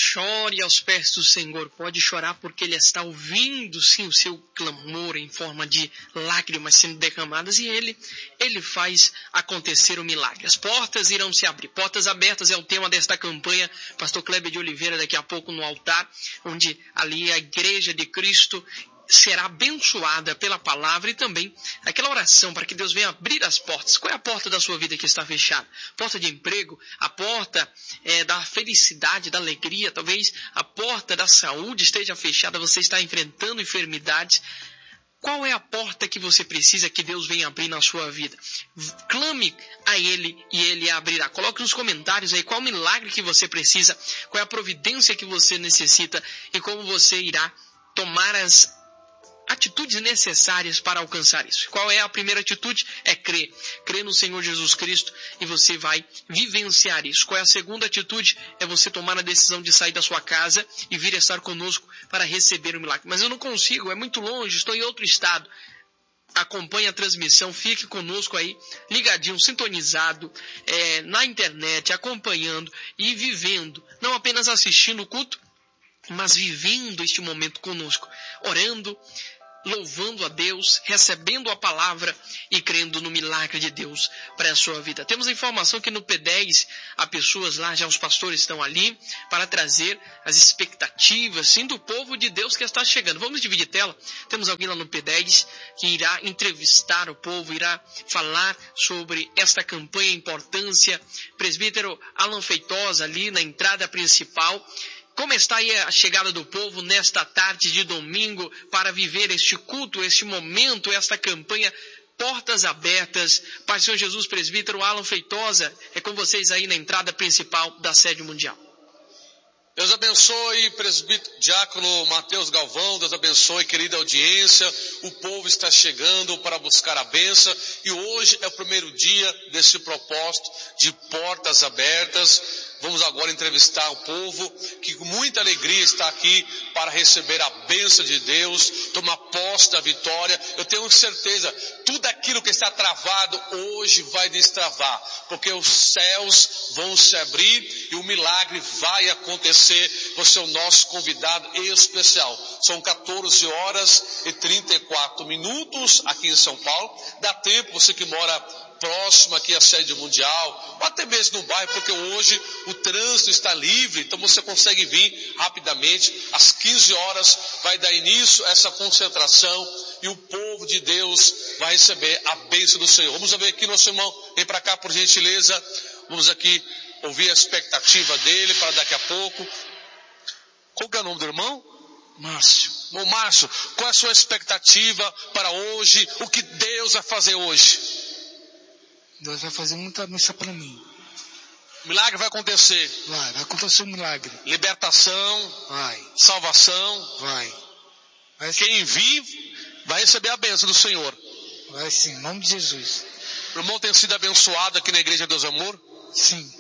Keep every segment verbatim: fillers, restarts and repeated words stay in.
Chore aos pés do Senhor. Pode chorar porque Ele está ouvindo, sim, o seu clamor em forma de lágrimas sendo derramadas. E Ele, Ele faz acontecer o milagre. As portas irão se abrir. Portas abertas é o tema desta campanha. Pastor Kleber de Oliveira daqui a pouco no altar, onde ali a Igreja de Cristo será abençoada pela palavra e também aquela oração para que Deus venha abrir as portas. Qual é a porta da sua vida que está fechada? Porta de emprego, a porta é, da felicidade, da alegria, talvez a porta da saúde esteja fechada, você está enfrentando enfermidades. Qual é a porta que você precisa que Deus venha abrir na sua vida? Clame a Ele e Ele abrirá. Coloque nos comentários aí qual milagre que você precisa, qual é a providência que você necessita e como você irá tomar as atitudes necessárias para alcançar isso. Qual é a primeira atitude? É crer. Crer no Senhor Jesus Cristo e você vai vivenciar isso. Qual é a segunda atitude? É você tomar a decisão de sair da sua casa e vir estar conosco para receber o milagre. Mas eu não consigo, é muito longe, estou em outro estado. Acompanhe a transmissão, fique conosco aí, ligadinho, sintonizado, é, na internet, acompanhando e vivendo, não apenas assistindo o culto, mas vivendo este momento conosco, orando, louvando a Deus, recebendo a palavra e crendo no milagre de Deus para a sua vida. Temos a informação que no P dez há pessoas lá, já os pastores estão ali para trazer as expectativas, sim, do povo de Deus que está chegando. Vamos dividir tela. Temos alguém lá no P dez que irá entrevistar o povo, irá falar sobre esta campanha, a importância. Presbítero Alan Feitosa ali na entrada principal. Como está aí a chegada do povo nesta tarde de domingo para viver este culto, este momento, esta campanha, portas abertas? Pai Senhor Jesus, presbítero Alan Feitosa, é com vocês aí na entrada principal da sede mundial. Deus abençoe, presbítero diácono Mateus Galvão, Deus abençoe, querida audiência, o povo está chegando para buscar a bênção e hoje é o primeiro dia desse propósito de portas abertas. Vamos agora entrevistar o povo que com muita alegria está aqui para receber a bênção de Deus, tomar posse da vitória. Eu tenho certeza, tudo aquilo que está travado hoje vai destravar, porque os céus vão se abrir e o milagre vai acontecer. Você é o nosso convidado especial. São quatorze horas e trinta e quatro minutos aqui em São Paulo. Dá tempo, você que mora próximo aqui à sede mundial, ou até mesmo no bairro, porque hoje o trânsito está livre, então você consegue vir rapidamente. Às quinze horas vai dar início a essa concentração e o povo de Deus vai receber a bênção do Senhor. Vamos ver aqui, nosso irmão, vem para cá por gentileza. Vamos aqui ouvir a expectativa dele para daqui a pouco. Qual que é o nome do irmão? Márcio. Bom, Márcio, qual é a sua expectativa para hoje? O que Deus vai fazer hoje? Deus vai fazer muita bênção para mim. Milagre vai acontecer. Vai, vai acontecer um milagre. Libertação. Vai. Salvação. Vai. vai Quem vive vai receber a bênção do Senhor. Vai sim, em nome de Jesus. O irmão tem sido abençoado aqui na Igreja Deus Amor? Sim.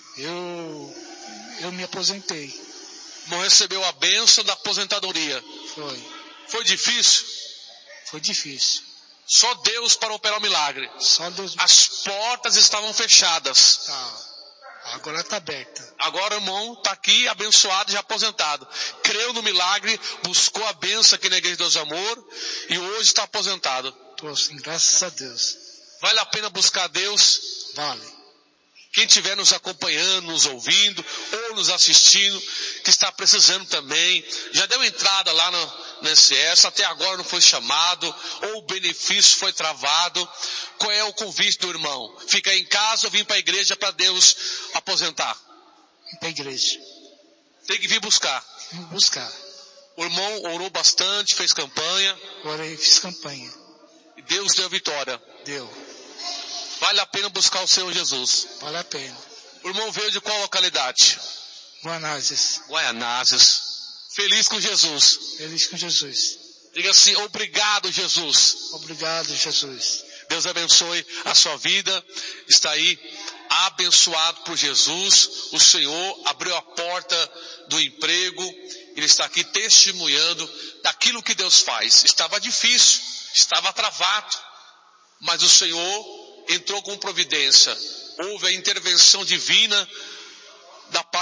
Eu, eu me aposentei. O irmão recebeu a bênção da aposentadoria. Foi. Foi difícil? Foi difícil. Só Deus para operar o milagre. Só Deus. As portas estavam fechadas. Tá. Agora está aberta. Agora o irmão está aqui abençoado e já aposentado. Creu no milagre, buscou a bênção aqui na Igreja de Deus Amor e hoje está aposentado. Tô assim, graças a Deus. Vale a pena buscar a Deus? Vale. Quem estiver nos acompanhando, nos ouvindo ou nos assistindo, que está precisando também, já deu entrada lá no, no S S, até agora não foi chamado, ou o benefício foi travado. Qual é o convite do irmão? Fica em casa ou vir para a igreja para Deus aposentar? Vim para a igreja. Tem que vir buscar. Vim buscar. O irmão orou bastante, fez campanha. Orei, fiz campanha. E Deus deu vitória. Deu. Vale a pena buscar o Senhor Jesus. Vale a pena. O irmão veio de qual localidade? Guanazes. Guaianazes. Feliz com Jesus. Feliz com Jesus. Diga assim, obrigado Jesus. Obrigado Jesus. Deus abençoe a sua vida. Está aí abençoado por Jesus. O Senhor abriu a porta do emprego. Ele está aqui testemunhando daquilo que Deus faz. Estava difícil, estava travado, mas o Senhor entrou com providência. Houve a intervenção divina da parte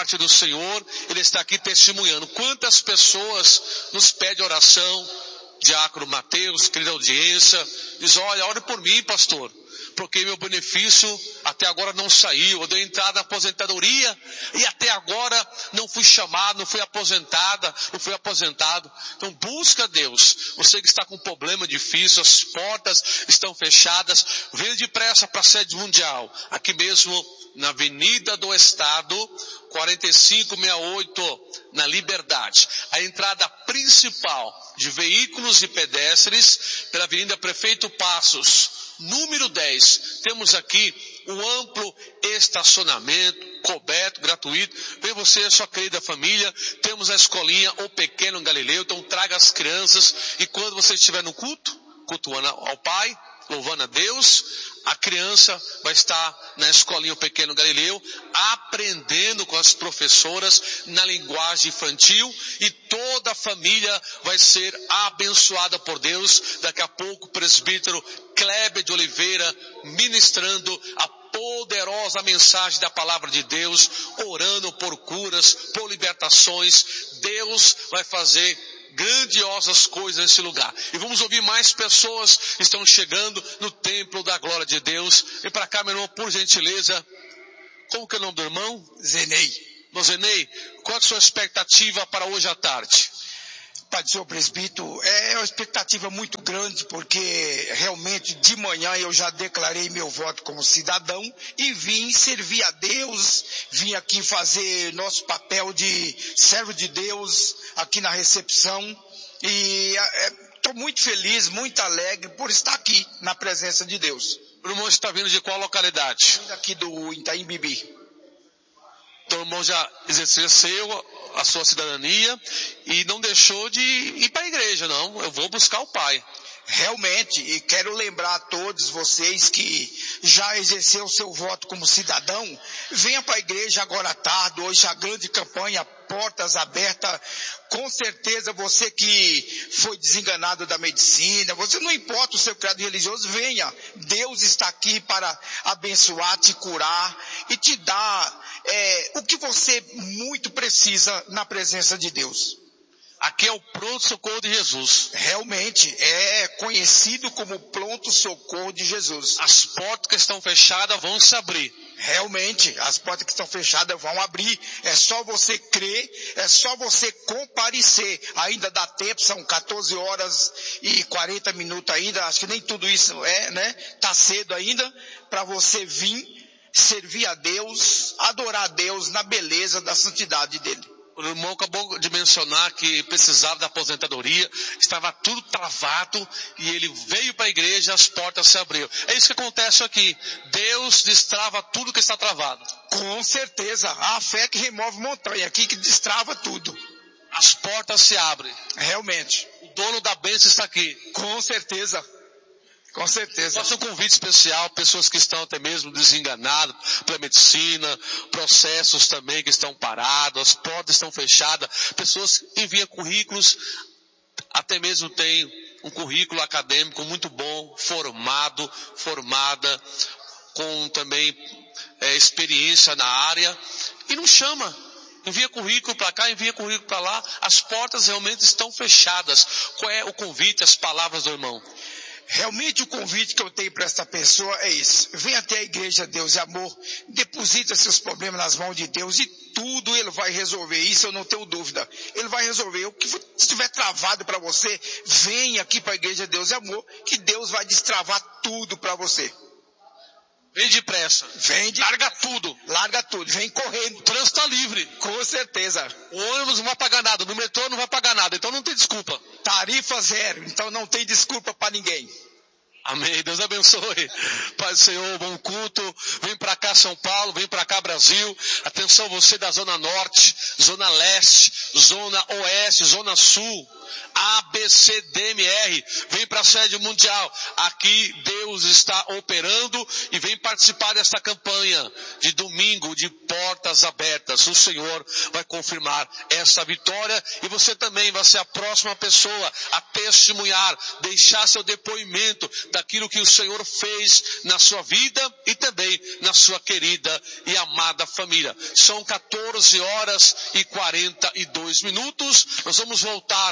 parte do Senhor, Ele está aqui testemunhando. Quantas pessoas nos pedem oração, Diácono Mateus, querida audiência, diz, olha, ore por mim, pastor, porque meu benefício até agora não saiu, eu dei entrada na aposentadoria e até agora não fui chamado, não fui aposentada, não fui aposentado. Então busca Deus. Você que está com um problema difícil, as portas estão fechadas, venha depressa para a sede mundial, aqui mesmo na Avenida do Estado, quarenta e cinco sessenta e oito, na Liberdade. A entrada principal de veículos e pedestres pela Avenida Prefeito Passos, número dez. Temos aqui um amplo estacionamento, coberto, gratuito. Vem você e sua querida família. Temos a escolinha O Pequeno Galileu, então traga as crianças. E quando você estiver no culto, cultuando ao Pai, louvando a Deus, a criança vai estar na escolinha O Pequeno Galileu, aprendendo com as professoras na linguagem infantil, e toda a família vai ser abençoada por Deus. Daqui a pouco o presbítero Kleber de Oliveira ministrando a poderosa mensagem da palavra de Deus, orando por curas, por libertações. Deus vai fazer grandiosas coisas nesse lugar. E vamos ouvir mais pessoas que estão chegando no templo da glória de Deus. Vem para cá, meu irmão, por gentileza. Como que é o nome do irmão? Zenei. Irmão Zenei, qual é a sua expectativa para hoje à tarde? Pai do Senhor presbítero, é uma expectativa muito grande, porque realmente de manhã eu já declarei meu voto como cidadão e vim servir a Deus, vim aqui fazer nosso papel de servo de Deus aqui na recepção, e estou é, muito feliz, muito alegre por estar aqui na presença de Deus. O irmão está vindo de qual localidade? Vindo aqui do Itaim Bibi. Então o irmão já exerceu a sua cidadania e não deixou de ir para a igreja, não. Eu vou buscar o Pai. Realmente, e quero lembrar a todos vocês que já exerceu o seu voto como cidadão, venha para a igreja agora à tarde, hoje a grande campanha, portas abertas. Com certeza você que foi desenganado da medicina, você não importa o seu credo religioso, venha. Deus está aqui para abençoar, te curar e te dar é, o que você muito precisa na presença de Deus. Aqui é o pronto-socorro de Jesus. Realmente, é conhecido como pronto-socorro de Jesus. As portas que estão fechadas vão se abrir. Realmente, as portas que estão fechadas vão abrir. É só você crer, é só você comparecer. Ainda dá tempo, são quatorze horas e quarenta minutos ainda. Acho que nem tudo isso é, né? Tá cedo ainda para você vir servir a Deus, adorar a Deus na beleza da santidade dele. O irmão acabou de mencionar que precisava da aposentadoria, estava tudo travado e ele veio para a igreja e as portas se abriram. É isso que acontece aqui. Deus destrava tudo que está travado. Com certeza, a fé que remove montanha, aqui que destrava tudo. As portas se abrem. Realmente. O dono da bênção está aqui. Com certeza. Com certeza. Faço um convite especial, pessoas que estão até mesmo desenganadas pela medicina, processos também que estão parados, as portas estão fechadas, pessoas que enviam currículos, até mesmo tem um currículo acadêmico muito bom, formado, formada, com também é, experiência na área, e não chama. Envia currículo para cá, envia currículo para lá, as portas realmente estão fechadas. Qual é o convite, as palavras do irmão? Realmente o convite que eu tenho para essa pessoa é esse. Vem até a igreja Deus e Amor, deposita seus problemas nas mãos de Deus e tudo Ele vai resolver. Isso eu não tenho dúvida. Ele vai resolver. O que estiver travado para você, vem aqui para a igreja Deus e Amor, que Deus vai destravar tudo para você. Vem depressa. Vem de... Larga tudo. Larga tudo. Vem correndo. O trânsito está livre. Com certeza. O ônibus não vai pagar nada. No metrô não vai pagar nada. Então não tem desculpa. Tarifa zero. Então não tem desculpa para ninguém. Amém. Deus abençoe. Pai do Senhor, bom culto. Vem para cá São Paulo, vem para cá Brasil. Atenção você da Zona Norte, Zona Leste, Zona Oeste, Zona Sul. A B C D M R, vem para a sede mundial. Aqui Deus está operando e vem participar desta campanha de domingo de portas abertas. O Senhor vai confirmar essa vitória e você também vai ser a próxima pessoa a testemunhar, deixar seu depoimento da daquilo que o Senhor fez na sua vida e também na sua querida e amada família. São quatorze horas e quarenta e dois minutos. Nós vamos voltar,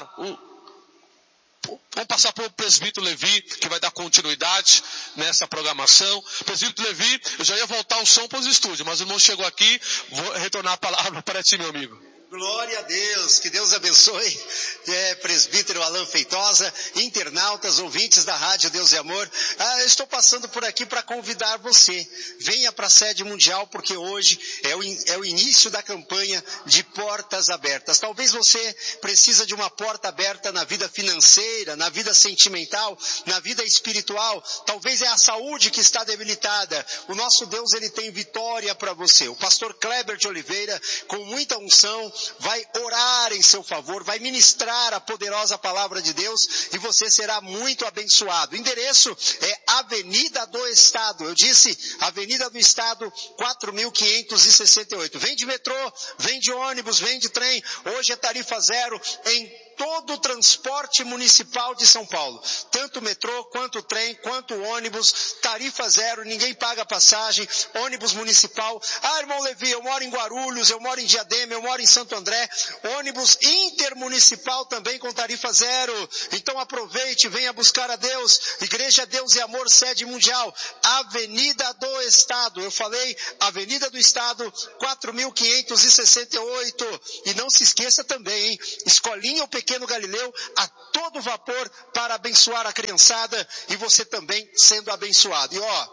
vamos passar para o presbítero Levi, que vai dar continuidade nessa programação. Presbítero Levi, eu já ia voltar o som para os estúdios, mas o irmão chegou aqui, vou retornar a palavra para ti, meu amigo. Glória a Deus, que Deus abençoe, é, presbítero Alan Feitosa, internautas, ouvintes da Rádio Deus e Amor. Ah, eu estou passando por aqui para convidar você, venha para a sede mundial, porque hoje é o, é o início da campanha de portas abertas. Talvez você precisa de uma porta aberta na vida financeira, na vida sentimental, na vida espiritual, talvez é a saúde que está debilitada. O nosso Deus, ele tem vitória para você. O pastor Kleber de Oliveira, com muita unção, vai orar em seu favor, vai ministrar a poderosa palavra de Deus e você será muito abençoado. O endereço é Avenida do Estado. Eu disse Avenida do Estado quatro mil quinhentos e sessenta e oito. Vem de metrô, vem de ônibus, vem de trem. Hoje é tarifa zero em todo o transporte municipal de São Paulo. Tanto metrô, quanto trem, quanto ônibus, tarifa zero, ninguém paga passagem, ônibus municipal. Ah, irmão Levi, eu moro em Guarulhos, eu moro em Diadema, eu moro em Santo André. Ônibus intermunicipal também com tarifa zero. Então aproveite, venha buscar a Deus. Igreja Deus e Amor, sede mundial. Avenida do Estado. Eu falei Avenida do Estado, quatro mil quinhentos e sessenta e oito. E não se esqueça também, hein? Escolinha ou Pequeno Galileu a todo vapor para abençoar a criançada e você também sendo abençoado. E ó,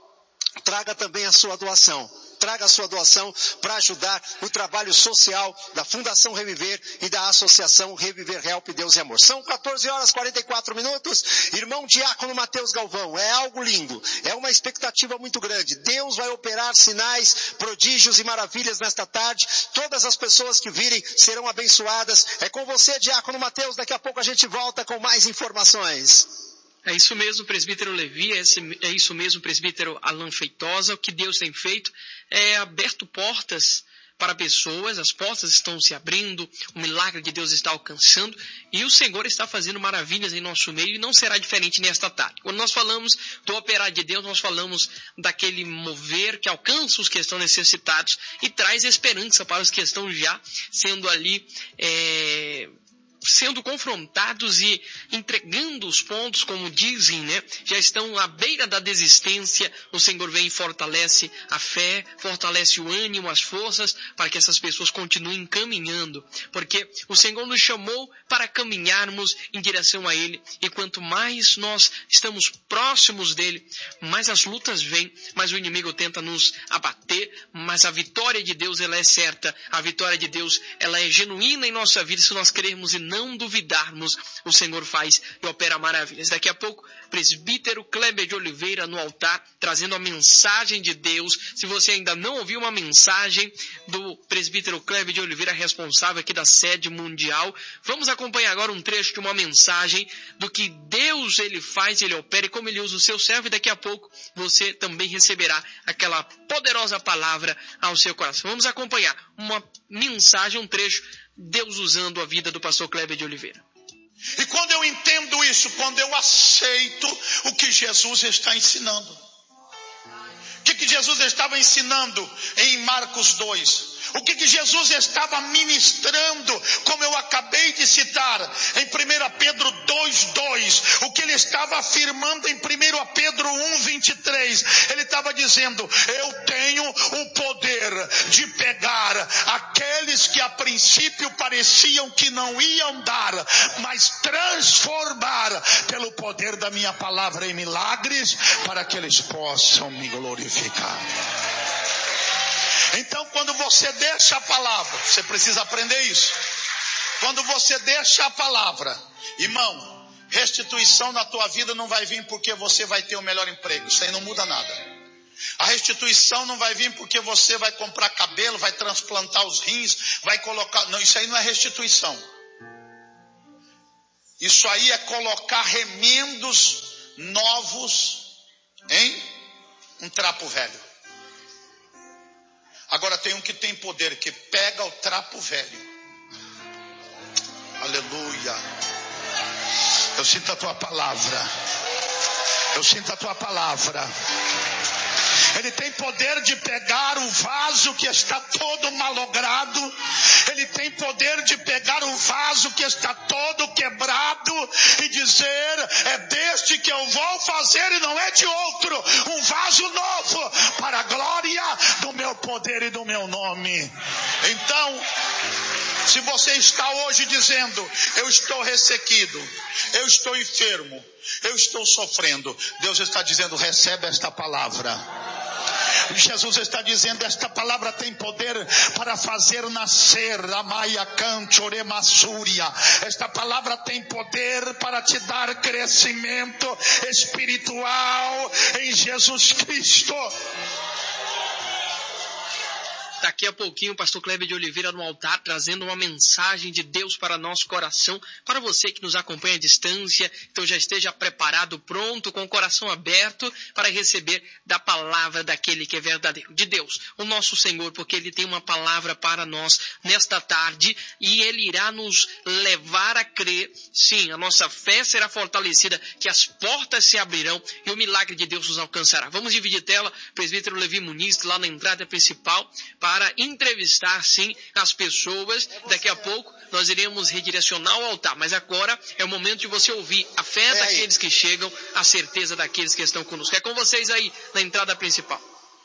traga também a sua doação. Traga a sua doação para ajudar o trabalho social da Fundação Reviver e da Associação Reviver Help Deus e Amor. São quatorze horas e quarenta e quatro minutos. Irmão Diácono Mateus Galvão, é algo lindo. É uma expectativa muito grande. Deus vai operar sinais, prodígios e maravilhas nesta tarde. Todas as pessoas que virem serão abençoadas. É com você, Diácono Mateus. Daqui a pouco a gente volta com mais informações. É isso mesmo, presbítero Levi, é, esse, é isso mesmo, presbítero Alan Feitosa. O que Deus tem feito é aberto portas para pessoas, as portas estão se abrindo, o milagre de Deus está alcançando e o Senhor está fazendo maravilhas em nosso meio e não será diferente nesta tarde. Quando nós falamos do operar de Deus, nós falamos daquele mover que alcança os que estão necessitados e traz esperança para os que estão já sendo ali... É... sendo confrontados e entregando os pontos, como dizem, né? Já estão à beira da desistência. O Senhor vem e fortalece a fé, fortalece o ânimo, as forças, para que essas pessoas continuem caminhando. Porque o Senhor nos chamou para caminharmos em direção a Ele. E quanto mais nós estamos próximos dEle, mais as lutas vêm, mais o inimigo tenta nos abater. Mas a vitória de Deus, ela é certa. A vitória de Deus, ela é genuína em nossa vida, se nós crermos e não duvidarmos, o Senhor faz e opera maravilhas. Daqui a pouco, presbítero Kleber de Oliveira no altar, trazendo a mensagem de Deus. Se você ainda não ouviu uma mensagem do presbítero Kleber de Oliveira, responsável aqui da sede mundial, vamos acompanhar agora um trecho de uma mensagem do que Deus ele faz, ele opera e como ele usa o seu servo, e daqui a pouco você também receberá aquela poderosa palavra ao seu coração. Vamos acompanhar uma mensagem, um trecho, Deus usando a vida do pastor Kleber de Oliveira. E quando eu entendo isso, quando eu aceito o que Jesus está ensinando. O que, que Jesus estava ensinando em Marcos dois? O que, que Jesus estava ministrando, como eu acabei de citar, em primeira Pedro dois, dois. O que ele estava afirmando em primeira Pedro um, vinte e três. Ele estava dizendo, eu tenho o poder de pegar aqueles que a princípio pareciam que não iam dar, mas transformar pelo poder da minha palavra em milagres, para que eles possam me glorificar. Então, quando você deixa a palavra, você precisa aprender isso. Quando você deixa a palavra, irmão, restituição na tua vida não vai vir porque você vai ter o melhor emprego. Isso aí não muda nada. A restituição não vai vir porque você vai comprar cabelo, vai transplantar os rins, vai colocar... Não, isso aí não é restituição. Isso aí é colocar remendos novos em um trapo velho. Agora tem um que tem poder, que pega o trapo velho. Aleluia. Eu sinto a tua palavra. Eu sinto a tua palavra. Ele tem poder de pegar o vaso que está todo malogrado. Ele tem poder de pegar o vaso que está todo quebrado e dizer: é deste que eu vou fazer e não é de outro. Um vaso novo para a glória do meu poder e do meu nome. Então, se você está hoje dizendo: eu estou ressequido, eu estou enfermo, eu estou sofrendo, Deus está dizendo: recebe esta palavra. Jesus está dizendo: esta palavra tem poder para fazer nascer a Maia Cantoremassúria. Esta palavra tem poder para te dar crescimento espiritual em Jesus Cristo. Daqui a pouquinho o pastor Kleber de Oliveira no altar, trazendo uma mensagem de Deus para nosso coração. Para você que nos acompanha à distância, então já esteja preparado, pronto, com o coração aberto para receber da palavra daquele que é verdadeiro, de Deus, o nosso Senhor, porque Ele tem uma palavra para nós nesta tarde e Ele irá nos levar a crer. Sim, a nossa fé será fortalecida, que as portas se abrirão e o milagre de Deus nos alcançará. Vamos dividir tela, presbítero Levi Muniz, lá na entrada principal, para para entrevistar, sim, as pessoas. Daqui a pouco nós iremos redirecionar o altar, mas agora é o momento de você ouvir a fé é daqueles aí que chegam, a certeza daqueles que estão conosco. É com vocês aí na entrada principal.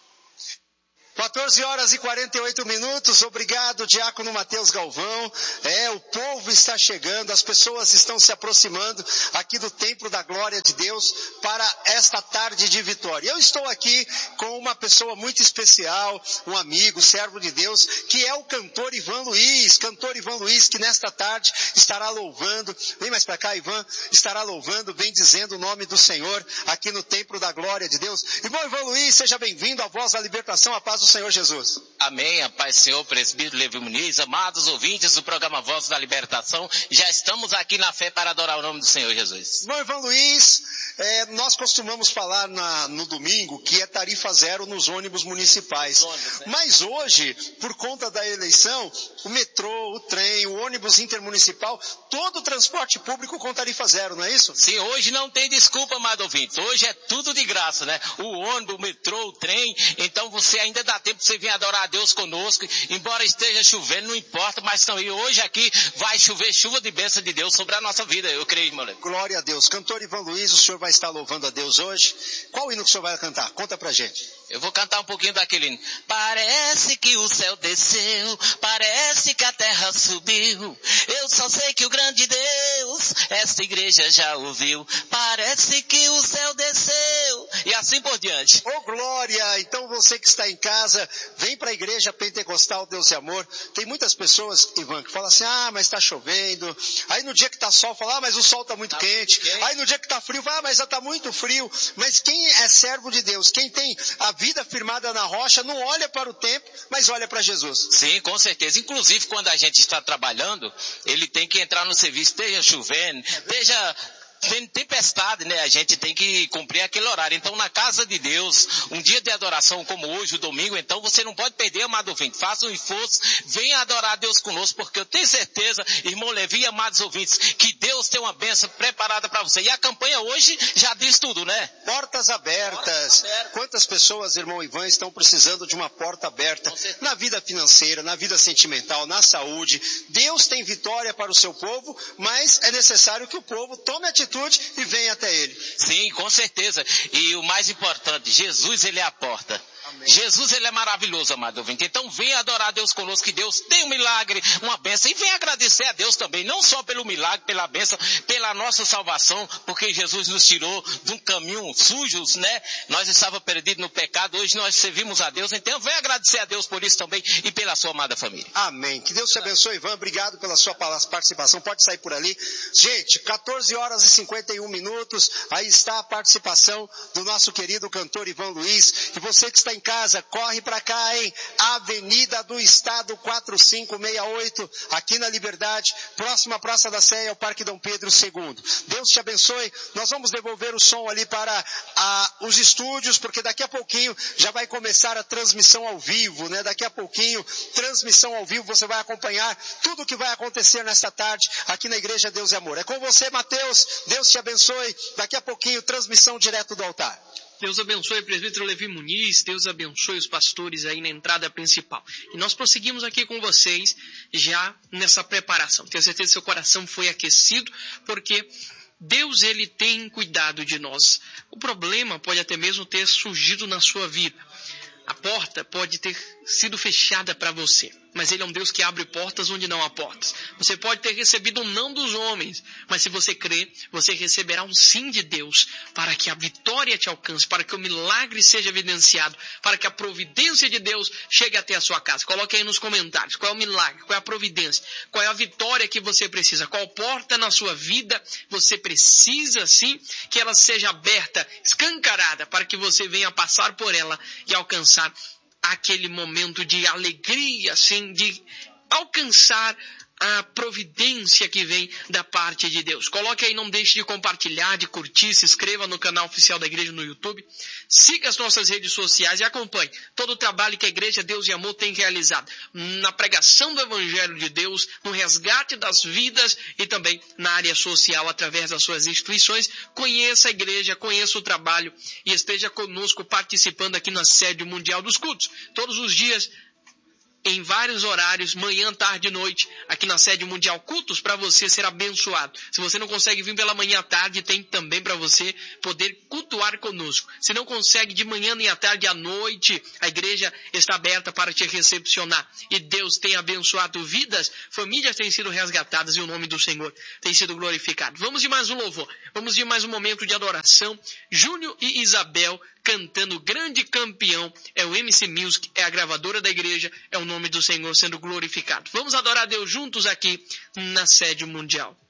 quatorze horas e quarenta e oito minutos, obrigado Diácono Mateus Galvão. É, o povo está chegando, as pessoas estão se aproximando aqui do Templo da Glória de Deus para esta tarde de vitória. Eu estou aqui com uma pessoa muito especial, um amigo, servo de Deus, que é o cantor Ivan Luiz, cantor Ivan Luiz, que nesta tarde estará louvando, vem mais para cá Ivan, estará louvando, bendizendo o nome do Senhor aqui no Templo da Glória de Deus. Irmão Ivan Luiz, seja bem-vindo à Voz da Libertação, a paz do Senhor Jesus. Amém, a paz do Senhor, presbítero Levi Muniz, amados ouvintes do programa Voz da Libertação, já estamos aqui na fé para adorar o nome do Senhor Jesus. Irmão Ivan Luiz, é, nós costumamos falar na, no domingo que é tarifa zero nos ônibus municipais, ônibus, né? Mas hoje, por conta da eleição, o metrô, o trem, o ônibus intermunicipal, todo o transporte público com tarifa zero, não é isso? Sim, hoje não tem desculpa, amado ouvinte, hoje é tudo de graça, né? O ônibus, o metrô, o trem, então você ainda dá tempo de você vir adorar a Deus conosco, embora esteja chovendo, não importa, mas estão aí, hoje aqui vai chover chuva de bênção de Deus sobre a nossa vida, eu creio, irmão Levi. Glória a Deus. Cantor Ivan Luiz, o senhor vai estar louvando a Deus hoje. Qual hino que o senhor vai cantar? Conta pra gente. Eu vou cantar um pouquinho daquele hino. Parece que o céu desceu, parece que a terra subiu, eu só sei que o grande Deus, esta igreja já ouviu. Parece que o céu desceu, e assim por diante. Ô, glória! Então você que está em casa, vem para a igreja pentecostal Deus e Amor. Tem muitas pessoas, Ivan, que falam assim: ah, mas está chovendo. Aí no dia que está sol, fala: ah, mas o sol está muito tá quente. quente. Aí no dia que está frio, fala: ah, mas já está muito frio. Mas quem é servo de Deus, quem tem a vida firmada na rocha, não olha para o tempo, mas olha para Jesus. Sim, com certeza. Inclusive, quando a gente está trabalhando, ele tem que entrar no serviço, esteja chovendo, esteja tem tempestade, né? A gente tem que cumprir aquele horário. Então, na casa de Deus, um dia de adoração como hoje, o domingo, então você não pode perder, amado ouvinte. Faça um esforço, venha adorar a Deus conosco, porque eu tenho certeza, irmão Levi e amados ouvintes, que Deus tem uma bênção preparada para você. E a campanha hoje já diz tudo, né? Portas abertas. Portas abertas. Quantas pessoas, irmão Ivan, estão precisando de uma porta aberta na vida financeira, na vida sentimental, na saúde. Deus tem vitória para o seu povo, mas é necessário que o povo tome atitude e venha até Ele. Sim, com certeza. E o mais importante, Jesus, Ele é a porta. Amém. Jesus, Ele é maravilhoso, amado ouvinte. Então venha adorar a Deus conosco, que Deus tem um milagre, uma bênção. E venha agradecer a Deus também, não só pelo milagre, pela bênção, pela nossa salvação, porque Jesus nos tirou de um caminho sujos, né? Nós estávamos perdidos no pecado, hoje nós servimos a Deus. Então venha agradecer a Deus por isso também e pela sua amada família. Amém. Que Deus te abençoe, Ivan. Obrigado pela sua participação. Pode sair por ali. Gente, quatorze horas e cinquenta e um minutos. Aí está a participação do nosso querido cantor Ivan Luiz. E você que está em casa, corre para cá, hein? Avenida do Estado quatro cinco seis oito, aqui na Liberdade, próxima à Praça da Sé, ao Parque Dom Pedro segundo. Deus te abençoe. Nós vamos devolver o som ali para a, os estúdios, porque daqui a pouquinho já vai começar a transmissão ao vivo, né? Daqui a pouquinho, transmissão ao vivo, você vai acompanhar tudo o que vai acontecer nesta tarde aqui na Igreja Deus e Amor. É com você, Mateus. Deus te abençoe. Daqui a pouquinho, transmissão direto do altar. Deus abençoe o presbítero Levi Muniz, Deus abençoe os pastores aí na entrada principal. E nós prosseguimos aqui com vocês já nessa preparação. Tenho certeza que seu coração foi aquecido, porque Deus, ele tem cuidado de nós. O problema pode até mesmo ter surgido na sua vida. A porta pode ter sido fechada para você, mas Ele é um Deus que abre portas onde não há portas. Você pode ter recebido um não dos homens, mas se você crer, você receberá um sim de Deus, para que a vitória te alcance, para que o milagre seja evidenciado, para que a providência de Deus chegue até a sua casa. Coloque aí nos comentários qual é o milagre, qual é a providência, qual é a vitória que você precisa, qual porta na sua vida você precisa sim que ela seja aberta, escancarada, para que você venha passar por ela e alcançar aquele momento de alegria, assim, de alcançar a providência que vem da parte de Deus. Coloque aí, não deixe de compartilhar, de curtir, se inscreva no canal oficial da igreja no YouTube, siga as nossas redes sociais e acompanhe todo o trabalho que a Igreja Deus e Amor tem realizado na pregação do Evangelho de Deus, no resgate das vidas e também na área social através das suas instituições. Conheça a igreja, conheça o trabalho e esteja conosco participando aqui na sede mundial dos cultos. Todos os dias, em vários horários, manhã, tarde e noite, aqui na sede mundial, cultos para você ser abençoado. Se você não consegue vir pela manhã à tarde, tem também para você poder cultuar conosco. Se não consegue de manhã nem à tarde, à noite, a igreja está aberta para te recepcionar. E Deus tem abençoado vidas, famílias têm sido resgatadas e o nome do Senhor tem sido glorificado. Vamos de mais um louvor, vamos de mais um momento de adoração. Júnior e Isabel cantando Grande Campeão, é o M C Music, é a gravadora da igreja, é o nome do Senhor sendo glorificado. Vamos adorar a Deus juntos aqui na sede mundial.